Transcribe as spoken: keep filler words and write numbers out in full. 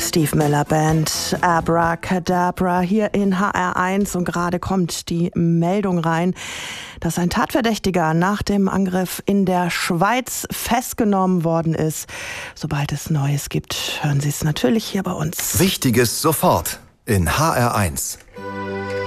Steve Miller Band, Abracadabra hier in H R eins, und gerade kommt die Meldung rein, dass ein Tatverdächtiger nach dem Angriff in der Schweiz festgenommen worden ist. Sobald es Neues gibt, hören Sie es natürlich hier bei uns. Wichtiges sofort in H R eins.